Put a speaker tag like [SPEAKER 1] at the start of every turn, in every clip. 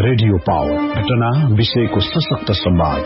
[SPEAKER 1] Radio power, घटना विषयको सशक्त संवाद।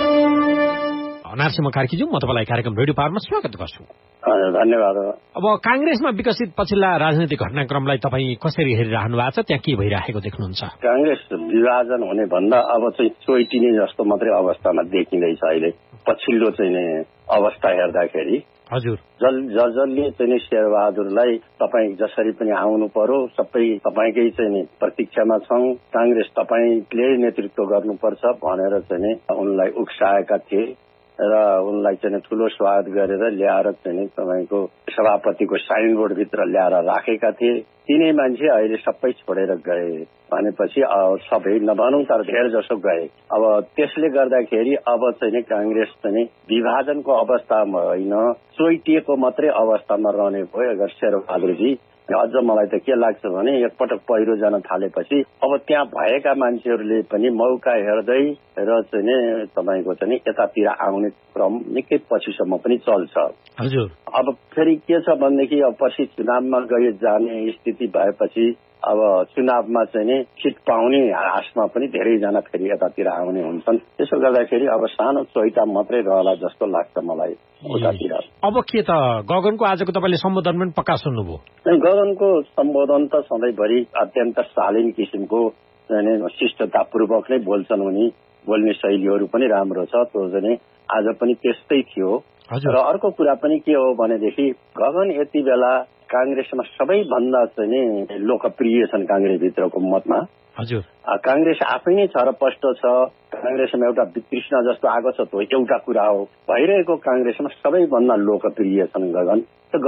[SPEAKER 2] नरसिंह कार्कीज्यू, म तपाईलाई कार्यक्रम रेडियो पावरमा स्वागत गर्छु।
[SPEAKER 3] धन्यवाद।
[SPEAKER 2] अब कांग्रेसमा विकसित पछिल्ला राजनीतिक घटनाक्रमलाई तपाईँ कसरी हेरिरहनु भएको छ? त्यहाँ के भइरहेको देख्नुहुन्छ?
[SPEAKER 3] कांग्रेस विभाजन हुने भन्दा अब चाहिँ चोइटिने जस्तो मात्रै अवस्थामा देखिँदैछ अहिले। पछिल्लो चाहिँ अवस्था हेर्दाखेरि
[SPEAKER 2] हजुर,
[SPEAKER 3] जसले चाहिँ शेरबहादुरलाई तपाईँ जसरी पनि आउनु पर्यो, सबै तपाईँकै चाहिँ प्रतीक्षामा छौं, कांग्रेस तपाईँले नेतृत्व गर्नुपर्छ भनेर चाहिँ उनलाई उक्साएका थिए र उनलाई चाहिँ ठूलो स्वागत गरेर ल्याएर चाहिँ तपाईँको सभापतिको साइन बोर्ड भित्र ल्याएर राखेका थिए। तिनै मान्छे अहिले सबै छोडेर गए भनेपछि सबै नभनौं तर धेर जसो गए। अब त्यसले गर्दाखेरि अब चाहिँ कांग्रेस चाहिँ विभाजनको अवस्थामा होइन, चोइटिएको मात्रै अवस्थामा रहने भयो। अगर शेरबहादुरजी अझ मलाई त के लाग्छ भने एकपटक पहिरो जान थालेपछि अब त्यहाँ भएका मान्छेहरूले पनि मौका हेर्दै र चाहिँ तपाईँको चाहिँ यतातिर आउने क्रम निकै पछिसम्म पनि चल्छ।
[SPEAKER 2] हजुर,
[SPEAKER 3] अब फेरि के छ भनेदेखि अब पछि चुनावमा गए जाने स्थिति भएपछि अब चुनावमा चाहिँ सिट पाउने आशमा पनि धेरैजना फेरि यतातिर आउने हुन्छन्। त्यसो गर्दाखेरि अब सानो चोइटा मात्रै रहला जस्तो लाग्छ मलाई उतातिर।
[SPEAKER 2] अब के त गगनको आजको तपाईँले सम्बोधन पनि पक्का सुन्नुभयो?
[SPEAKER 3] गगनको सम्बोधन त सधैँभरि अत्यन्त शालीन किसिमको शिष्टतापूर्वक नै बोल्छन् उनी, बोल्ने शैलीहरू पनि राम्रो छ। त्यो चाहिँ आज पनि त्यस्तै थियो। र अर्को कुरा पनि के हो भनेदेखि गगन यति बेला कांग्रेसमा सबैभन्दा चाहिँ लोकप्रिय छन् कांग्रेस भित्रको मतमा।
[SPEAKER 2] हजुर,
[SPEAKER 3] कांग्रेस आफै नै छरपष्ट छ। कांग्रेसमा एउटा वितृष्णा जस्तो आएको छ, त्यो एउटा कुरा हो। भइरहेको कांग्रेसमा सबैभन्दा लोकप्रिय छन् गगन।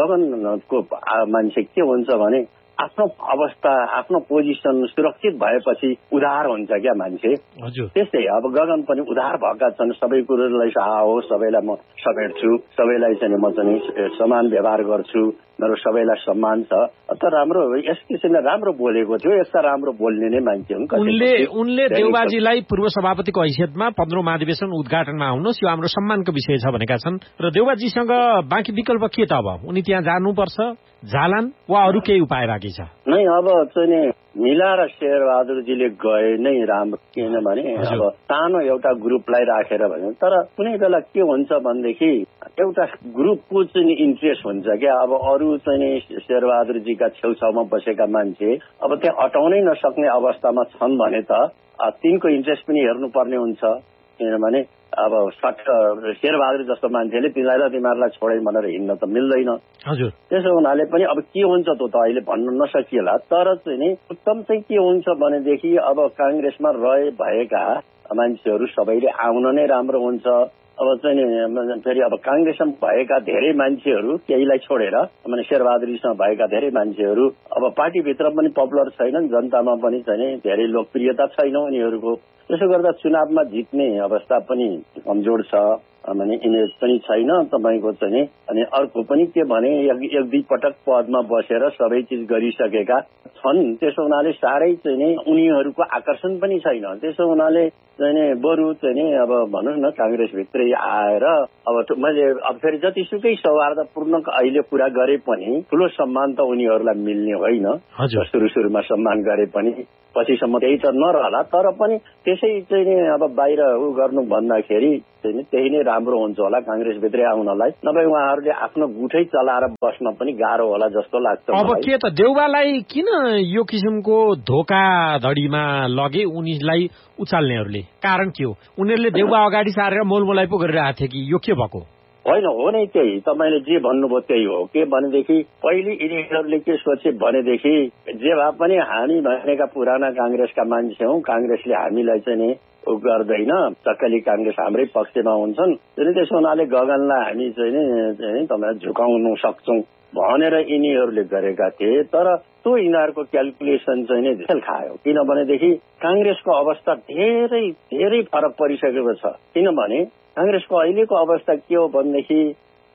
[SPEAKER 3] गगनको मान्छे के हुन्छ भने आफ्नो अवस्था, आफ्नो पोजिसन सुरक्षित भएपछि उधार हुन्छ क्या मान्छे। त्यस्तै अब गगन पनि उधार भएका छन्। सबै कुरोलाई हो, सबैलाई म समेट्छु, सबैलाई चाहिँ म चाहिँ समान व्यवहार गर्छु, मेरो सबैलाई सम्मान छ। त राम्रो यस किसिमले राम्रो बोलेको थियो। यस्ता राम्रो बोल्ने नै मान्छे हुन्।
[SPEAKER 2] उनले देउबाजीलाई पूर्व सभापतिको हैसियतमा 15औं महाधिवेशन उद्घाटनमा आउनुहोस्, यो हाम्रो सम्मानको विषय छ भनेका छन्। र देउबाजीसँग बाँकी विकल्प के त? अब उनी त्यहाँ जानुपर्छ, जालान वा अरू केही उपाय बाँकी छ?
[SPEAKER 3] नै अब चाहिँ मिलाएर शेरबहादुरजीले गए नै राम्रो। किनभने अब सानो एउटा ग्रुपलाई राखेर भन्यो, तर कुनै बेला के हुन्छ भनेदेखि एउटा ग्रुपको चाहिँ इन्ट्रेस्ट हुन्छ क्या। अब अरू चाहिँ शेरबहादुरजीका छेउछाउमा बसेका मान्छे अब त्यहाँ अटाउनै नसक्ने अवस्थामा छन् भने त तिनको इन्ट्रेस्ट पनि हेर्नुपर्ने हुन्छ। किनभने अब शेरबहादुर जस्तो मान्छेले तिमीहरूलाई छोडे भनेर हिँड्न त मिल्दैन।
[SPEAKER 2] हजुर,
[SPEAKER 3] त्यसो हुनाले पनि अब के हुन्छ त्यो त अहिले भन्न नसकिएला। तर चाहिँ उत्तम चाहिँ के हुन्छ भनेदेखि अब कांग्रेसमा भएका मान्छेहरू सबैले आउन नै राम्रो हुन्छ। अब चाहिँ फेरि अब कांग्रेसमा भएका धेरै मान्छेहरू केहीलाई छोडेर माने शेरबहादुरजीसँग भएका धेरै मान्छेहरू अब पार्टीभित्र पनि पपुलर छैनन्, जनतामा पनि चाहिँ धेरै लोकप्रियता छैन उनीहरूको। त्यसो गर्दा चुनावमा जित्ने अवस्था पनि कमजोर छ, माने इमेज पनि छैन तपाईँको चाहिँ। अनि अर्को पनि के भने एक दुई पटक पदमा बसेर सबै चिज गरिसकेका छन्। त्यसो हुनाले साह्रै चाहिँ उनीहरूको आकर्षण पनि छैन। त्यसो हुनाले चाहिँ बरु चाहिँ अब भनौँ न कांग्रेसभित्रै आएर अब मैले अब फेरि जतिसुकै सौहार्दपूर्ण अहिले कुरा गरे पनि ठुलो सम्मान त उनीहरूलाई मिल्ने होइन। सुरुमा सम्मान गरे पनि पछिसम्म त्यही त नरहला। तर पनि त्यसै चाहिँ अब बाहिर गर्नु भन्दाखेरि चाहिँ त्यही नै राम्रो हुन्छ होला कांग्रेसभित्रै आउनलाई। नभए उहाँहरूले आफ्नो गुठै चलाएर बस्न पनि गाह्रो होला जस्तो लाग्छ।
[SPEAKER 2] अब के त देउबालाई किन यो किसिमको धोकाधडीमा लगे उनीलाई उचाल्नेहरूले? कारण के हो? उनीहरूले देउबा अगाडि सारेर मोलमोलाई पो गरिरहेको थिए कि यो के भएको?
[SPEAKER 3] होइन, हो नै त्यही। तपाईँले जे भन्नुभयो त्यही हो। के भनेदेखि पहिले यिनीहरूले के सोचे भनेदेखि जे भए पनि हामी भनेका पुराना कांग्रेसका मान्छे हौ, कांग्रेसले हामीलाई चाहिँ नि गर्दैन, सक्कली कांग्रेस हाम्रै पक्षमा हुन्छन्। त्यसो हुनाले गगनलाई हामी चाहिँ नि तपाईँलाई झुकाउन सक्छौँ भनेर यिनीहरूले गरेका थिए। तर त्यो यिनीहरूको क्यालकुलेसन चाहिँ नि फेल खायो। किनभनेदेखि कांग्रेसको अवस्था धेरै धेरै फरक परिसकेको छ। किनभने कांग्रेसको अहिलेको अवस्था के हो भनेदेखि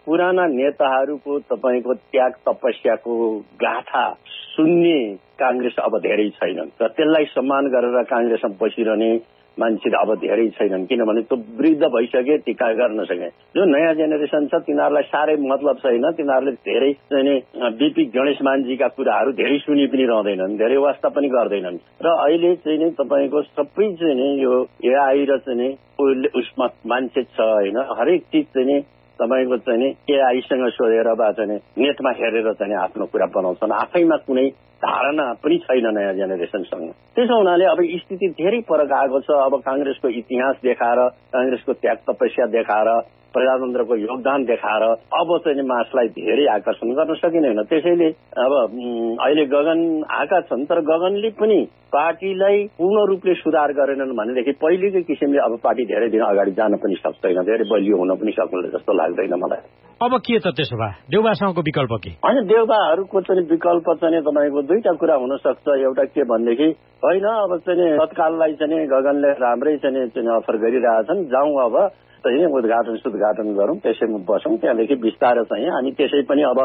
[SPEAKER 3] पुराना नेताहरूको तपाईँको त्याग तपस्याको गाथा सुन्ने कांग्रेस अब धेरै छैनन् र त्यसलाई सम्मान गरेर कांग्रेसमा बसिरहने मान्छे अब धेरै छैनन्, किनभने त्यो वृद्ध भइसके टिका गर्न सके। जो नयाँ जेनेरेसन छ तिनीहरूलाई साह्रै मतलब छैन, तिनीहरूले धेरै चाहिँ बीपी गणेश मानजीका कुराहरू धेरै सुनि पनि रहँदैनन्, धेरै वास्ता पनि गर्दैनन्। र अहिले चाहिँ नि तपाईँको सबै चाहिँ नि यो एआई र चाहिँ नि उसमा मान्छे छ होइन, हरेक चिज चाहिँ नि तपाईँको चाहिँ नि एआईसँग सोधेर बा चाहिँ नेटमा हेरेर चाहिँ आफ्नो कुरा बनाउँछन्, आफैमा कुनै धारणा पनि छैन नयाँ जेनेरेसनसँग। त्यसो हुनाले अब स्थिति धेरै फरक आएको छ। अब कांग्रेसको इतिहास देखाएर, कांग्रेसको त्याग तपस्या देखाएर, प्रजातन्त्रको योगदान देखाएर अब चाहिँ मासलाई धेरै आकर्षण गर्न सकिँदैन। त्यसैले अब अहिले गगन आएका छन्, तर गगनले पनि पार्टीलाई पूर्ण रूपले सुधार गरेनन् भनेदेखि पहिलेकै किसिमले अब पार्टी धेरै दिन अगाडि जान पनि सक्दैन, धेरै बलियो हुन पनि सक्दैन जस्तो लाग्दैन मलाई।
[SPEAKER 2] अब के त त्यसो भए देउबासँगको विकल्प के?
[SPEAKER 3] होइन, देउबाहरूको चाहिँ विकल्प चाहिँ तपाईँको दुईटा कुरा हुन सक्छ। एउटा के भनेदेखि होइन अब चाहिँ तत्काललाई चाहिँ गगनले राम्रै चाहिँ अफर गरिरहेछन्, जाउँ अब चाहिँ उद्घाटन सुद्घाटन गरौँ, त्यसैमा बसौँ, त्यहाँदेखि बिस्तारै चाहिँ अनि त्यसै पनि अब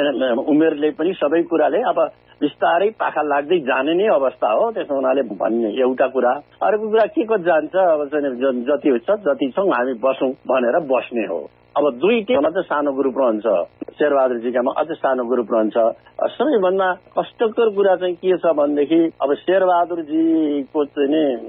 [SPEAKER 3] उमेरले पनि सबै कुराले अब बिस्तारै पाखा लाग्दै जाने नै अवस्था हो। त्यसो हुनाले भन्ने एउटा कुरा। अर्को कुरा के को जान्छ अब चाहिँ जति छ जति छौँ हामी बसौँ भनेर बस्ने हो। अब दुईटैमा चाहिँ सानो ग्रुप रहन्छ, शेरबहादुरजीकामा अझ सानो ग्रुप रहन्छ। सबैभन्दा कष्टकर कुरा चाहिँ के छ भनेदेखि अब शेरबहादुरजीको चाहिँ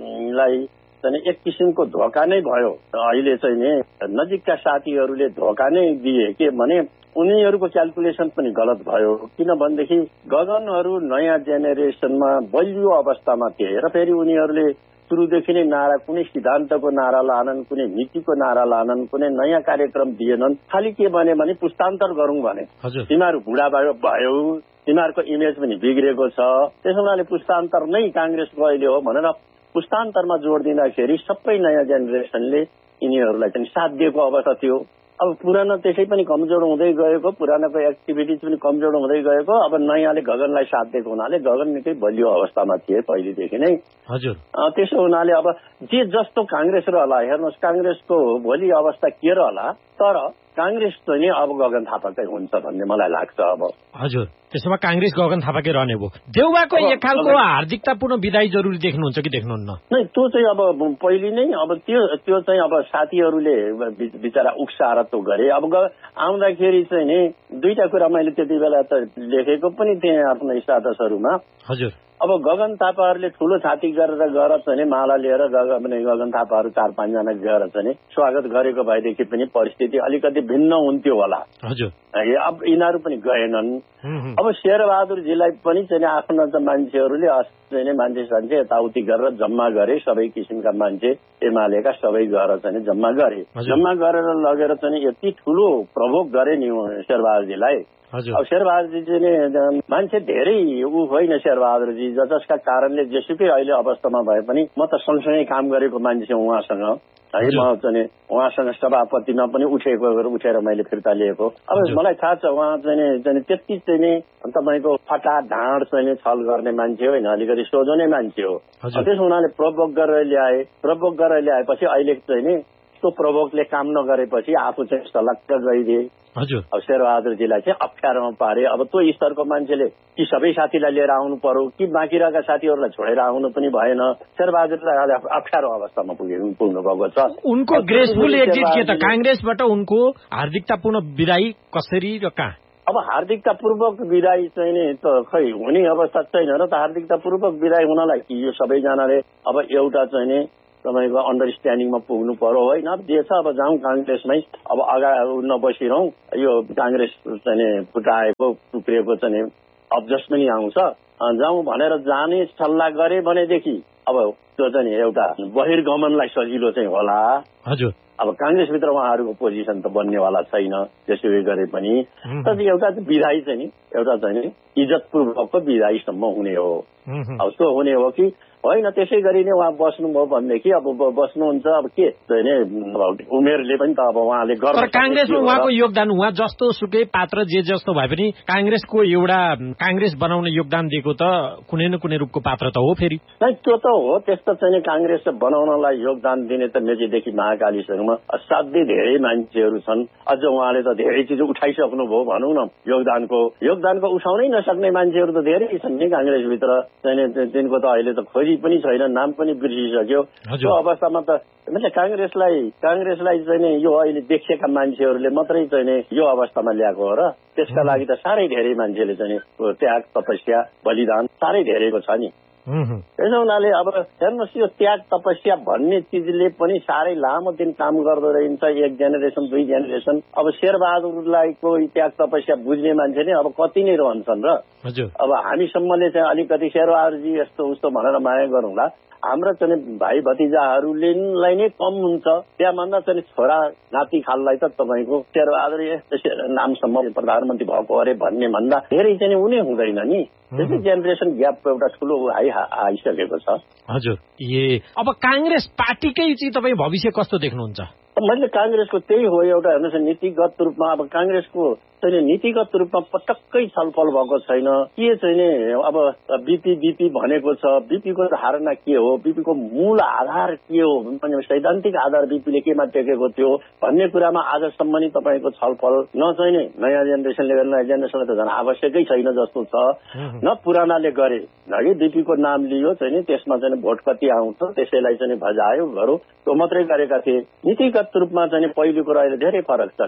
[SPEAKER 3] नि एक किसिमको धोका नै भयो। अहिले चाहिँ नि नजिकका साथीहरूले धोका नै दिए के भने उनीहरूको क्यालकुलेसन पनि गलत भयो। किनभनेदेखि गगनहरू नयाँ जेनेरेसनमा बलियो अवस्थामा थिए र फेरि उनीहरूले सुरुदेखि नै नारा कुनै सिद्धान्तको नारा लानन्, कुनै नीतिको नारा लानन्, कुनै नयाँ कार्यक्रम दिएनन्। खालि के भने पुस्तान्तर गरौँ भने तिमीहरू बुढा भयो, तिमीहरूको इमेज पनि बिग्रेको छ, त्यसो हुनाले पुस्तान्तर नै कांग्रेसको अहिले हो भनेर पुस्तान्तरमा जोड दिँदाखेरि सबै नयाँ जेनेरेसनले यिनीहरूलाई चाहिँ साथ दिएको अवस्था थियो। अब पुरानो त्यसै पनि कमजोर हुँदै गएको, पुरानोको एक्टिभिटिज पनि कमजोर हुँदै गएको, अब नयाँले गगनलाई साथ दिएको हुनाले गगन निकै बलियो अवस्थामा थिए पहिलेदेखि नै।
[SPEAKER 2] हजुर,
[SPEAKER 3] त्यसो हुनाले अब जे जस्तो कांग्रेस रहला, हेर्नुहोस् कांग्रेसको भोलि अवस्था के रहला, तर कांग्रेस चाहिँ अब गगन थापाकै हुन्छ भन्ने मलाई लाग्छ। अब
[SPEAKER 2] हजुर, त्यसोमा कांग्रेस गगन थापाकै रहने भयो। देउबाको एक खालको हार्दिकतापूर्ण विदाई जरुरी देख्नुहुन्छ कि देख्नुहुन्न?
[SPEAKER 3] नै, त्यो चाहिँ अब पहिले नै अब त्यो चाहिँ अब साथीहरूले बिचरा उक्साएर त्यो गरे। अब आउँदाखेरि चाहिँ नि दुईटा कुरा मैले त्यति बेला त लेखेको पनि थिएँ आफ्नो स्टाटसहरूमा।
[SPEAKER 2] हजुर,
[SPEAKER 3] अब गगन थापाहरूले ठूलो छाती गरेर गएर चाहिँ माला लिएर गगन थापाहरू 4-5 जना गएर चाहिँ स्वागत गरेको भएदेखि पनि परिस्थिति अलिकति भिन्न हुन्थ्यो होला।
[SPEAKER 2] हजुर,
[SPEAKER 3] अब यिनीहरू पनि गएनन्। अब शेरबहादुरजीलाई पनि चाहिँ आफ्नो मान्छेहरूले मान्छे यताउति गरेर जम्मा गरे, सबै किसिमका मान्छे एमालेका सबै गएर चाहिँ जम्मा गरे। जम्मा गरेर लगेर चाहिँ यति ठूलो प्रभोग गरे नि शेरबहादुरजीलाई। अब शेरबहादुरजीले मान्छे धेरै होइन शेरबहादुरजी, जसका कारणले जेसुकै अहिले अवस्थामा भए पनि म त सँगसँगै काम गरेको मान्छे उहाँसँग है, म चाहिँ उहाँसँग सभापतिमा पनि उठेर मैले फिर्ता लिएको। अब मलाई थाहा छ उहाँ चाहिँ त्यति चाहिँ तपाईँको फटा ढाँड चाहिँ छल गर्ने मान्छे होइन, अलिकति सोझो नै मान्छे हो। त्यसो हुनाले प्रभोग गरेर ल्याएपछि अहिले चाहिँ नि त्यो प्रभोगले काम नगरेपछि आफू चाहिँ सलक्क गइदिए।
[SPEAKER 2] हजुर,
[SPEAKER 3] अब शेरबहादुरजीलाई चाहिँ अप्ठ्यारोमा पारे। अब त्यो स्तरको मान्छेले कि सबै साथीलाई लिएर आउनु पर्यो कि बाँकी रहेका साथीहरूलाई छोडेर आउनु पनि भएन। शेरबहादुरलाई अप्ठ्यारो अवस्थामा पुग्नु भएको छ।
[SPEAKER 2] उनको ग्रेसफुल एक्जिट के त कांग्रेसबाट उनको हार्दिकतापूर्ण विदाई कसरी र कहाँ?
[SPEAKER 3] अब हार्दिकतापूर्वक विदाई चाहिँ नि त खै हुने अवस्था छैन र त हार्दिकतापूर्वक विदाई हुनलाई कि यो सबैजनाले अब एउटा चाहिँ नि तपाईँको अन्डरस्ट्यान्डिङमा पुग्नु पर्यो होइन। अब जे छ अब जाउँ कांग्रेसमै, अब अगाडि नबसिरहँ, यो कांग्रेस चाहिँ फुटाएको टुक्रिएको चाहिँ अब्जस्ट पनि आउँछ, जाउँ भनेर जाने सल्लाह गरे भनेदेखि अब त्यो चाहिँ एउटा बहिर्गमनलाई सजिलो चाहिँ होला।
[SPEAKER 2] हजुर,
[SPEAKER 3] अब कांग्रेसभित्र उहाँहरूको पोजिसन त बन्नेवाला छैन त्यसै गरे पनि, तर एउटा विदाई चाहिँ नि एउटा चाहिँ नि इज्जतपूर्वकको विदाईसम्म हुने हो। अब त्यो हुने हो कि होइन त्यसै गरी नै उहाँ बस्नुभयो भनेदेखि अब बस्नुहुन्छ। अब के उमेरले पनि त अब उहाँले गर्छ।
[SPEAKER 2] तर कांग्रेसमा उहाँको योगदान, उहाँ जस्तो सुकै पात्र जे जस्तो भए पनि कांग्रेसको एउटा कांग्रेस बनाउने योगदान दिएको त कुनै न कुनै रूपको पात्र त हो। फेरि
[SPEAKER 3] त्यो त हो, जस्तो चाहिँ काङ्ग्रेस बनाउनलाई योगदान दिने त मेचीदेखि महाकालीसम्म असाध्यै धेरै मान्छेहरू छन्। अझ उहाँले त धेरै चिज उठाइसक्नुभयो भनौँ न। योगदानको उठाउनै नसक्ने मान्छेहरू त धेरै छन् नि काङ्ग्रेसभित्र चाहिँ। तिनको त अहिले त खोजी पनि छैन, नाम पनि बिर्सिसक्यो। त्यो अवस्थामा त काङ्ग्रेसलाई चाहिँ यो अहिले देखिएका मान्छेहरूले मात्रै चाहिँ यो अवस्थामा ल्याएको हो र त्यसका लागि त साह्रै धेरै मान्छेले चाहिँ त्याग तपस्या बलिदान साह्रै धेरैको छ नि। त्यसो हुनाले अब हेर्नुहोस् यो त्याग तपस्या भन्ने चिजले पनि साह्रै लामो दिन काम गर्दो रहेछ। 1 जेनेरेसन 2 जेनेरेसन। अब शेरबहादुरलाई कोही त्याग तपस्या बुझ्ने मान्छे नै अब कति नै रहन्छन् र। अब हामीसम्मले चाहिँ अलिकति शेरबहादुरजी यस्तो उस्तो भनेर माया गरौँला, हाम्रा चाहिँ भाइ भतिजाहरूलाई नै कम हुन्छ। त्यहाँभन्दा चाहिँ छोरा नाति खाललाई त तपाईँको शेरबहादुर यस्तो नामसम्म प्रधानमन्त्री भएको अरे भन्ने भन्दा धेरै चाहिँ उनी हुँदैन नि। त्यसै जेनेरेसन ग्यापको एउटा ठुलो आइसकेको छ।
[SPEAKER 2] हजुर, अब काङ्ग्रेस पार्टीकै चाहिँ तपाईँ भविष्य कस्तो देख्नुहुन्छ?
[SPEAKER 3] मैले काङ्ग्रेसको त्यही हो एउटा हेर्नुहोस् नीतिगत रूपमा अब काङ्ग्रेसको चाहिँ नीतिगत रूपमा पटक्कै छलफल भएको छैन। के चाहिँ अब बीपी भनेको छ, बीपीको धारणा के हो, बीपीको मूल आधार के हो, सैद्धान्तिक आधार बीपीले केमा टेकेको थियो भन्ने कुरामा आजसम्म नि तपाईँको छलफल नचाहिने। नयाँ जेनेरेसनलाई त झन् आवश्यकै छैन जस्तो छ। न पुरानाले गरे न बीपीको नाम लियो चाहिँ त्यसमा चाहिँ भोट कति आउँछ त्यसैलाई चाहिँ भजायो गरौँ त्यो मात्रै गरेका थिए। नीतिगत रूपमा चाहिँ पहिलेको अहिले धेरै फरक छ।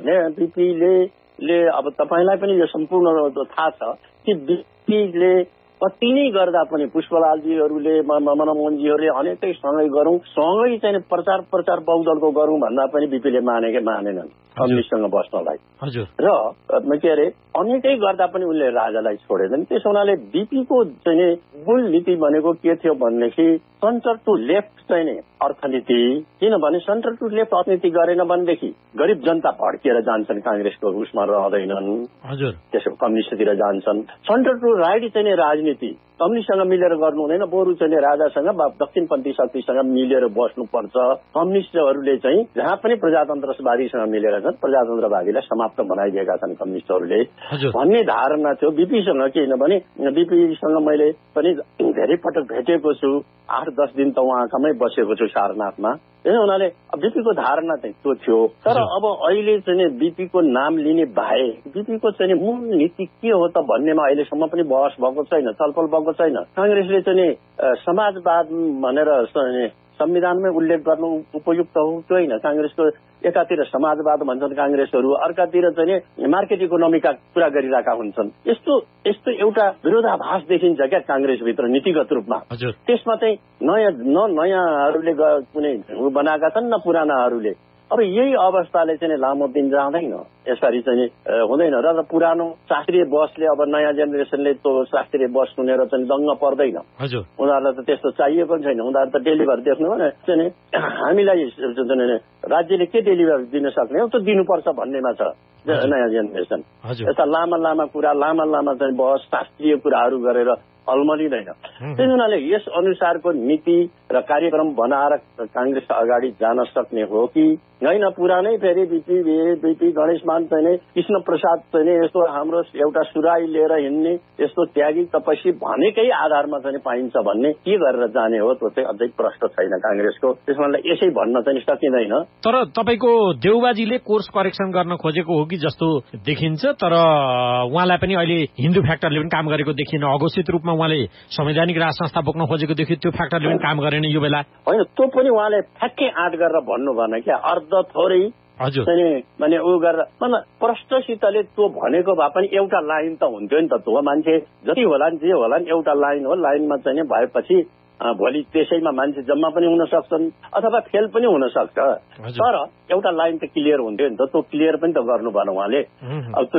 [SPEAKER 3] बीपीले अब तपाईँलाई पनि यो सम्पूर्ण थाहा छ कि बीपीले कति नै गर्दा पनि पुष्पलालजीहरूले मनमोहनजीहरूले अनेकै सँगै गरौँ सँगै चाहिँ प्रचार बहुदलको गरौँ भन्दा पनि बीपीले मानेनन् कम्युनिस्टसँग बस्नलाई। र के अरे अनेकै गर्दा पनि उनले राजालाई छोडेनन्। त्यसो हुनाले बीपीको चाहिँ मूल नीति भनेको के थियो भनेदेखि सेन्टर टु लेफ्ट चाहिँ अर्थनीति। किनभने सेन्टर टु लेफ्ट अर्थनीति गरेन भनेदेखि गरिब जनता भड्किएर जान्छन्, काङ्ग्रेसको उसमा रहँदैनन्, त्यसो कम्युनिस्टतिर जान्छन्। सेन्टर टु राइट चाहिँ राजनीति कम्युनिस्टसँग मिलेर गर्नु हुँदैन, बरु चाहिँ राजासँग दक्षिणपन्थी शक्तिसँग मिलेर बस्नुपर्छ। कम्युनिस्टहरूले चाहिँ जहाँ पनि प्रजातन्त्रवादीसँग मिलेर छन्, प्रजातन्त्रवादीलाई समाप्त बनाइदिएका छन् कम्युनिस्टहरूले भन्ने धारणा थियो बीपीसँग। किनभने बीपीसँग मैले पनि धेरै पटक भेटेको छु, 8-10 दिन त उहाँकमै बसेको छु सारनाथमा। त्यसो हुनाले बीपीको धारणा चाहिँ त्यो थियो। तर अब अहिले चाहिँ बीपीको नाम लिने बाहेक बीपीको चाहिँ मूल नीति के हो त भन्नेमा अहिलेसम्म पनि बहस भएको छैन, छलफल भएको छैन। काङ्ग्रेसले चाहिँ समाजवाद भनेर संविधानमै उल्लेख गर्नु उपयुक्त हो त्यो होइन। काङ्ग्रेसको एकातिर समाजवाद भन्छन् काङ्ग्रेसहरू, अर्कातिर चाहिँ मार्केट इकोनोमीका कुरा गरिरहेका हुन्छन्। यस्तो एउटा विरोधाभास देखिन्छ क्या काङ्ग्रेसभित्र नीतिगत रूपमा। त्यसमा चाहिँ नयाँहरूले कुनै बनाएका छन् न पुरानाहरूले। अब यही अवस्थाले चाहिँ लामो दिन जाँदैन, यसरी चाहिँ हुँदैन। र पुरानो शास्त्रीय बसले अब नयाँ जेनेरेसनले त्यो शास्त्रीय बस सुनेर चाहिँ दङ्ग पर्दैन। उनीहरूलाई त त्यस्तो चाहिएको छैन। उनीहरू त डेलिभर देख्नु भने चाहिँ हामीलाई राज्यले के डेलिभर दिन सक्ने हो त्यो दिनुपर्छ भन्नेमा छ नयाँ जेनेरेसन। यस्ता लामा कुरा लामा चाहिँ बहस शास्त्रीय कुराहरू गरेर अल्मलिँदैन। त्यस हुनाले यस अनुसारको नीति र कार्यक्रम बनाएर काङ्ग्रेस अगाडि जान सक्ने हो कि होइन पुरानै फेरि बीपी गणेशमान चाहिँ कृष्ण प्रसाद चाहिँ यस्तो हाम्रो एउटा सुराई लिएर हिँड्ने यस्तो त्यागी तपस्वी भनेकै आधारमा चाहिँ पाइन्छ भन्ने के गरेर जाने हो त्यो चाहिँ अझै प्रश्न छैन काङ्ग्रेसको। त्यसमा यसै भन्न चाहिँ सकिँदैन।
[SPEAKER 2] तर तपाईँको देउबाजीले कोर्स करेक्सन गर्न खोजेको हो कि जस्तो देखिन्छ। तर उहाँलाई पनि अहिले हिन्दू फ्याक्टरले पनि काम गरेको देखिन, अघोषित रूपमा उहाँले संवैधानिक राज संस्था बोक्न खोजेको देखियो, त्यो फ्याक्टरले पनि काम गरेन यो बेला
[SPEAKER 3] होइन। त्यो पनि उहाँले ठ्याक्कै आँट गरेर भन्नु भएन क्या, अर्ध थोरै माने उ गरेर मतलब प्रष्टसितले त्यो भनेको भए पनि एउटा लाइन त हुन्थ्यो नि त। त्यो मान्छे जति होला नि जे होला नि एउटा लाइन हो, लाइनमा चाहिँ भएपछि भोलि त्यसैमा मान्छे जम्मा पनि हुन सक्छन् अथवा फेल पनि हुन सक्छ। तर एउटा लाइन त क्लियर हुन्थ्यो नि त, त्यो क्लियर पनि त गर्नु भएन उहाँले। अब त्यो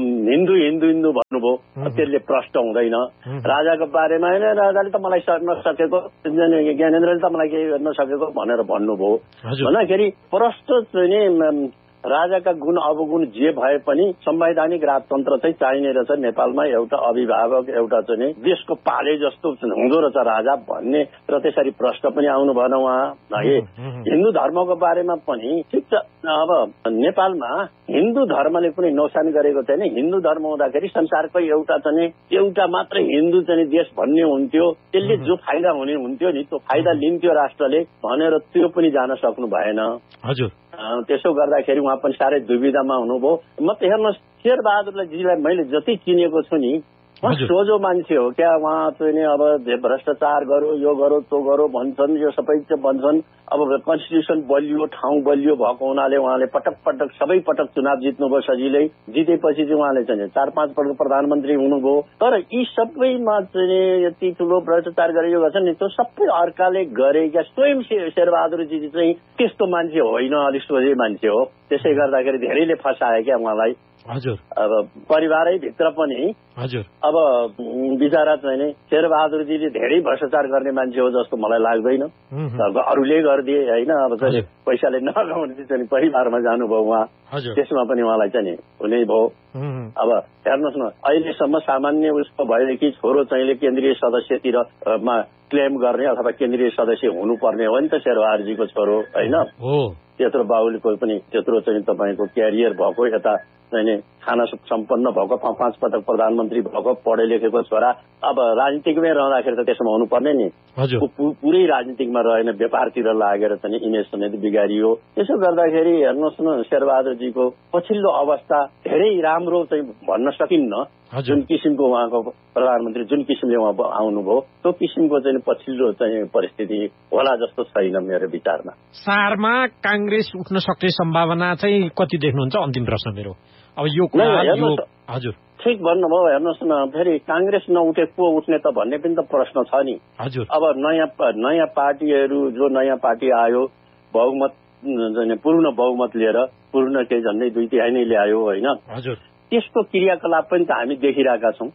[SPEAKER 3] हिन्दू भन्नुभयो, त्यसले प्रष्ट हुँदैन। राजाको बारेमा होइन राजाले त मलाई नसकेको, ज्ञानेन्द्रले त मलाई केही गर्न सकेको भनेर भन्नुभयो। भन्दाखेरि प्रष्ट चाहिँ राजाका गुण अवगुण जे भए पनि संवैधानिक राजतन्त्र चाहिँ चाहिने रहेछ नेपालमा। एउटा अभिभावक, एउटा चाहिँ देशको पाले जस्तो हुँदो रहेछ राजा भन्ने र त्यसरी प्रश्न पनि आउनु भएन उहाँ है। हिन्दू धर्मको बारेमा पनि ठिक छ, अब नेपालमा हिन्दू धर्मले कुनै नोक्सान गरेको छैन। हिन्दू धर्म हुँदाखेरि संसारको एउटा मात्र हिन्दू चाहिँ देश भन्ने हुन्थ्यो, त्यसले जो फाइदा हुने हुन्थ्यो नि त्यो फाइदा लिन्थ्यो राष्ट्रले भनेर त्यो पनि जान सक्नु भएन।
[SPEAKER 2] हजुर,
[SPEAKER 3] त्यसो गर्दाखेरि उहाँ पनि साह्रै दुविधामा हुनुभयो। म त हेर्नुहोस् शेरबहादुरजीलाई मैले जति चिनेको छु नि, सोझो मान्छे हो क्या। उहाँ चाहिँ अब भ्रष्टाचार गरो, यो गरो, त्यो गरो भन्छन्, यो सबै भन्छन्। अब कन्स्टिट्युसन बलियो, ठाउँ बलियो भएको हुनाले उहाँले पटक सबै पटक चुनाव जित्नुभयो सजिलै। जितेपछि चाहिँ उहाँले चाहिँ 4-5 पटक प्रधानमन्त्री हुनुभयो। तर यी सबैमा चाहिँ यति ठुलो भ्रष्टाचार गरेको गर्छ नि, त्यो सबै अर्काले गरे क्या। स्वयं शेरबहादुरजी चाहिँ त्यस्तो मान्छे होइन, अलिक सोझै मान्छे हो। त्यसै गर्दाखेरि धेरैले फसाए क्या उहाँलाई।
[SPEAKER 2] हजुर,
[SPEAKER 3] अब परिवारै भित्र पनि
[SPEAKER 2] हजुर,
[SPEAKER 3] अब बिचरा चाहिँ शेरबहादुरजीले धेरै भ्रष्टाचार गर्ने मान्छे हो जस्तो मलाई लाग्दैन। अरूले गरिदिए होइन, अब चाहिँ पैसाले नगाउने चाहिँ परिवारमा जानुभयो उहाँ, त्यसमा पनि उहाँलाई चाहिँ हुने भयो। अब हेर्नुहोस् न, अहिलेसम्म सामान्य उसको भएदेखि छोरो चाहिँ केन्द्रीय सदस्यतिर क्लेम गर्ने अथवा केन्द्रीय सदस्य हुनुपर्ने हो नि त शेरबहादुरजीको छोरो होइन। त्यत्रो बाबुको पनि त्यत्रो चाहिँ तपाईँको क्यारियर भएको, यता चाहिँ खाना सम्पन्न भएको, 5 पटक प्रधानमन्त्री भएको, पढे लेखेको छोरा अब राजनीतिकमै रहँदाखेरि त त्यसमा हुनुपर्ने नि। पुरै राजनीतिकमा रहेन, व्यापारतिर लागेर चाहिँ इमेज समेत बिगारियो। त्यसो गर्दाखेरि हेर्नुहोस् न, शेरबहादुरजीको पछिल्लो अवस्था धेरै राम्रो चाहिँ भन्न सकिन्न। जुन किसिमको उहाँको प्रधानमन्त्री जुन किसिमले उहाँ आउनुभयो त्यो किसिमको चाहिँ पछिल्लो चाहिँ परिस्थिति होला जस्तो छैन मेरो विचारमा।
[SPEAKER 2] सारमा कांग्रेस उठ्न सक्ने सम्भावना चाहिँ कति देख्नुहुन्छ? अन्तिम प्रश्न मेरो। अब यो हजुर
[SPEAKER 3] ठिक भन्नुभयो। हेर्नुहोस् न, फेरि कांग्रेस नउठे को उठ्ने त भन्ने पनि त प्रश्न छ नि।
[SPEAKER 2] हजुर,
[SPEAKER 3] अब नयाँ पार्टीहरू, जो नयाँ पार्टी आयो बहुमत पूर्ण बहुमत लिएर, पूर्ण केही झन्डै 2/3 नै ल्यायो होइन।
[SPEAKER 2] हजुर,
[SPEAKER 3] त्यसको क्रियाकलाप पनि त हामी देखिरहेका छौँ।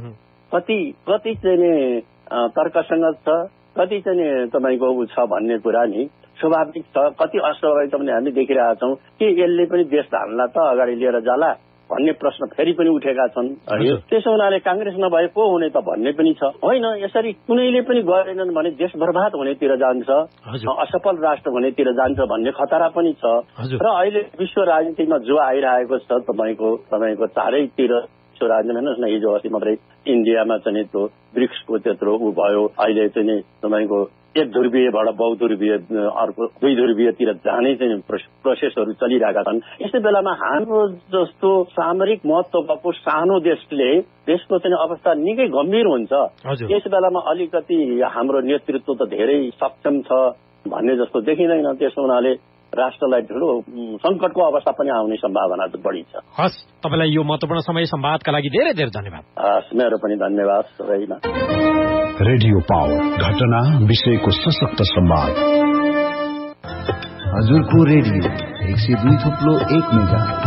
[SPEAKER 3] कति चाहिँ तर्कसङ्गत छ, कति चाहिँ तपाईँको उ छ भन्ने कुरा नि स्वाभाविक छ, कति अस्वाभाविक पनि हामी देखिरहेका छौँ। के यसले पनि देश धान्ला त अगाडि लिएर जाला भन्ने प्रश्न फेरि पनि उठेका छन्। त्यसो हुनाले कांग्रेस नभए को हुने त भन्ने पनि छ। होइन, यसरी कुनैले पनि गरेनन् भने देश बर्बाद हुनेतिर जान्छ, असफल राष्ट्र हुनेतिर जान्छ भन्ने खतरा पनि छ। र अहिले विश्व राजनीतिमा जो आइरहेको छ तपाईँको चारैतिर विश्व राजनीतिमा, हेर्नुहोस् न, हिजो अस्ति मात्रै इन्डियामा चाहिँ त्यो ब्रिक्सको त्यत्रो ऊ भयो। अहिले चाहिँ तपाईँको एक ध्रुवीयबाट बहुध्रुवीय, अर्को 2 ध्रुवीयतिर जाने चाहिँ प्रोसेसहरू चलिरहेका छन्। यस्तै बेलामा हाम्रो जस्तो सामरिक महत्व भएको सानो देशको चाहिँ अवस्था निकै गम्भीर हुन्छ। यस बेलामा अलिकति हाम्रो नेतृत्व त धेरै सक्षम छ भन्ने जस्तो देखिँदैन। त्यसो हुनाले राष्ट्रलाई ठुलो संकटको अवस्था पनि आउने सम्भावना बढी छ।
[SPEAKER 2] हस्, तपाईलाई यो महत्त्वपूर्ण समय संवादका लागि धेरै धेरै धन्यवाद।
[SPEAKER 3] हस्, मेरो पनि धन्यवाद सबैमा।
[SPEAKER 1] रेडियो पावर, घटना विषयको सशक्त संवाद।
[SPEAKER 4] हजुरको रेडियो 102.1 मेगाहर्ज।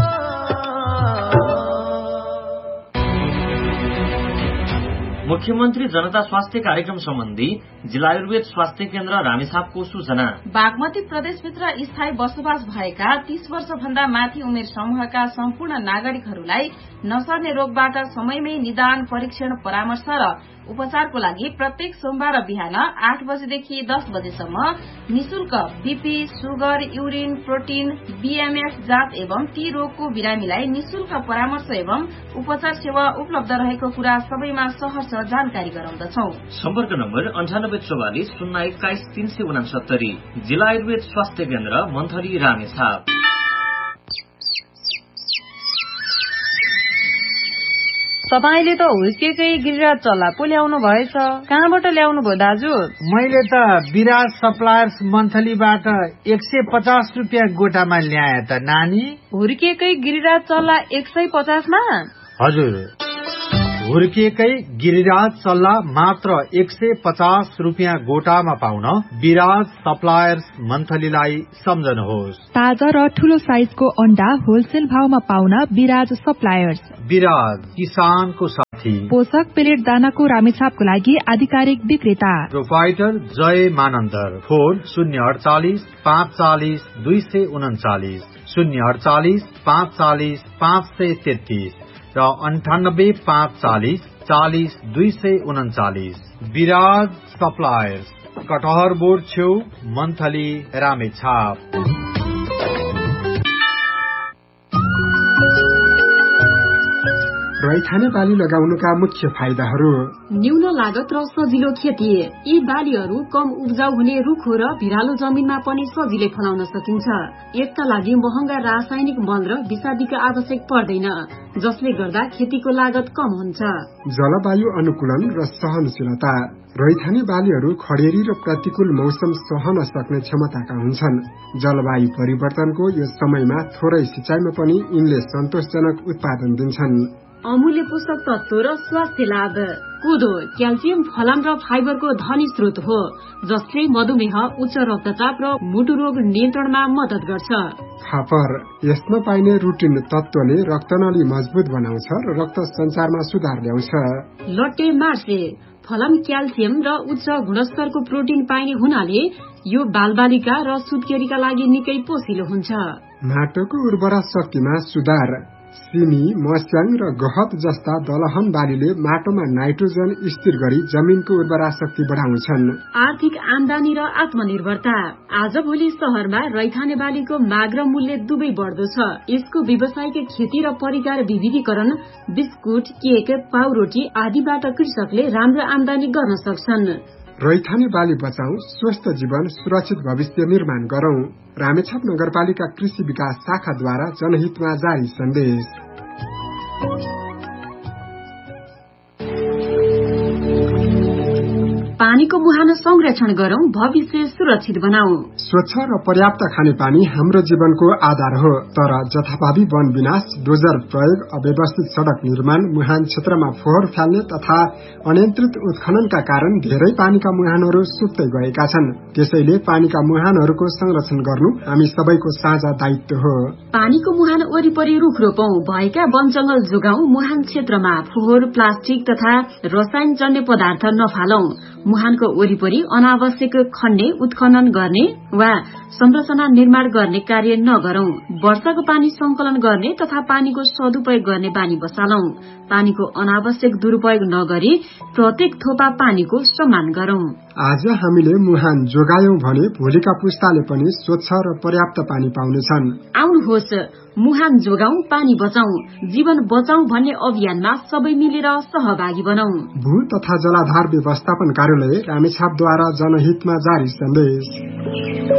[SPEAKER 5] मुख्यमन्त्री जनता स्वास्थ्य कार्यक्रम सम्बन्धी जिल्ला आयुर्वेद स्वास्थ्य केन्द्र रामेछापको सूचना।
[SPEAKER 6] बागमती प्रदेशभित्र स्थायी बसोबास भएका 30 वर्षभन्दा माथि उमेर समूहका सम्पूर्ण नागरिकहरूलाई नसर्ने रोगबाट समयमै निदान, परीक्षण, परामर्श र उपचारको लागि प्रत्येक सोमबार बिहान 8 बजेदेखि 10 बजेसम्म निशुल्क BP, sugar, urine, protein, BMF जाँच एवं ती रोगको बिरामीलाई निशुल्क परामर्श एवं उपचार सेवा उपलब्ध रहेको कुरा सबैमा सहर्ष जानकारी गराउँदछौ।
[SPEAKER 5] सम्पर्क नम्बर 9844 021 369। जिल्ला आयुर्वेद स्वास्थ्य केन्द्र मन्थली रामेछाप।
[SPEAKER 6] तपाईले त हुर्केकै गिरिराज चल्ला पो ल्याउनु भएछ, कहाँबाट ल्याउनु भयो दाजु?
[SPEAKER 7] मैले त विराज सप्लायर्स मन्थलीबाट 150 रुपियाँ गोटामा ल्याए त नानी।
[SPEAKER 6] हुर्केकै गिरिराज चल्ला 150 मा?
[SPEAKER 7] हजुर, हुर्किएकै गिरिराज चल्ला मात्र 150 रुपियाँ गोटामा पाउन विराज सप्लायर्स मन्थलीलाई सम्झनुहोस्।
[SPEAKER 8] ताजा र ठूलो साइजको अण्डा होलसेल भावमा पाउन विराज सप्लायर्स।
[SPEAKER 7] विराज, किसानको साथी।
[SPEAKER 8] पोषक पेलेट दानाको रामेछापको लागि आधिकारिक विक्रेता।
[SPEAKER 7] प्रोपाइटर जय मानन्दर। फोन 048 540 239 048 540 533 र 98 540 40 239। विराज सप्लायर्स, कटहर बोर्ड छेउ, मन्थली, रामेछाप।
[SPEAKER 9] रैथाने बाली लगाउनुका मुख्य फाइदाहरू:
[SPEAKER 10] न्यून लागत र सजिलो खेती। यी बालीहरू कम उब्जाउ हुने रुखो र भिरालो जमिनमा पनि सजिलै फलाउन सकिन्छ। यसका लागि महँगा रासायनिक मल र विषादीका आवश्यक पर्दैन, जसले गर्दा खेतीको लागत कम हुन्छ।
[SPEAKER 9] जलवायु अनुकूलन र सहनशीलता। रैथाने बालीहरू खडेरी र प्रतिकूल मौसम सहन सक्ने क्षमताका हुन्छन्। जलवायु परिवर्तनको यो समयमा थोरै सिँचाइमा पनि यिनले सन्तोषजनक उत्पादन दिन्छन्।
[SPEAKER 10] अमूल्य पोषक तत्व र स्वास्थ्य लाभ। कोदो क्याल्सियम, फलाम र फाइबरको धनी स्रोत हो, जसले मधुमेह, उच्च रक्तचाप र मुटु रोग नियन्त्रणमा मद्दत गर्छ।
[SPEAKER 9] फापर, यसमा पाइने रुटिन तत्वले रक्तनली मजबुत बनाउँछ र रक्त सञ्चारमा सुधार ल्याउँछ।
[SPEAKER 10] लट्टे मार्से, फलाम क्याल्सियम र उच्च गुणस्तरको प्रोटिन पाइने हुनाले यो बालबालिका र सुत्केरीका लागि निकै पोषिलो हुन्छ।
[SPEAKER 9] माटोको उर्वरा शक्तिमा सुधार। सिमी, मस्याङ र गहत जस्ता दलहन बालीले माटोमा नाइट्रोजन स्थिर गरी जमिनको उर्वरा शक्ति बढाउँछन्।
[SPEAKER 10] आर्थिक आमदानी र आत्मनिर्भरता। आजभोलि शहरमा रैथाने बालीको माग र मूल्य दुवै बढ्दो छ। यसको व्यावसायिक खेती र परिकार विविधीकरण, बिस्कुट, केक, पाउरोटी आदिबाट कृषकले राम्रो आमदानी गर्न सक्छन्।
[SPEAKER 9] रैथाने बाली बचाऊ, स्वस्थ जीवन, सुरक्षित भविष्य निर्माण गरौं। रामेछाप नगरपालिका कृषि विकास शाखाद्वारा जनहितमा जारी सन्देश।
[SPEAKER 10] पानीको मुहान संरक्षण गरौं, भविष्य सुरक्षित बनाऊ।
[SPEAKER 9] स्वच्छ र पर्याप्त खानेपानी हाम्रो जीवनको आधार हो, तर जथाभावी वन विनाश, डोजर प्रयोग, अव्यवस्थित सड़क निर्माण, मुहान क्षेत्रमा फोहोर फाल्ने तथा अनियन्त्रित उत्खननका कारण धेरै पानीका मुहानहरू सुक्दै गएका छन्। त्यसैले पानीका मुहानहरूको संरक्षण गर्नु हामी सबैको साझा दायित्व हो।
[SPEAKER 10] पानीको मुहान वरिपरि रुख रोपौं, भएका वन जंगल जोगाऊ, मुहान क्षेत्रमा फोहोर, प्लास्टिक तथा रसायन जन्य पदार्थ नफालौं। मुहानको वरिपरि अनावश्यक खन्ने, उत्खनन गर्ने वा संरचना निर्माण गर्ने कार्य नगरौं। वर्षाको पानी संकलन गर्ने तथा पानीको सदुपयोग गर्ने बानी बसालौं। पानीको अनावश्यक दुरूपयोग नगरी प्रत्येक थोपा पानीको सम्मान गरौं।
[SPEAKER 9] आज हामीले मुहान जोगायौं भने भोलिका पुस्ताले पनि स्वच्छ र पर्याप्त पानी पाउनेछन्।
[SPEAKER 10] आउनुहोस्, मुहान जोगाऊ, पानी बचाऊ, जीवन बचाऊ भन्ने अभियानमा सबै मिलेर सहभागी बनौं।
[SPEAKER 9] भू तथा जलाधार व्यवस्थापन कार्यालय रामेछापद्वारा जनहितमा जारी सन्देश।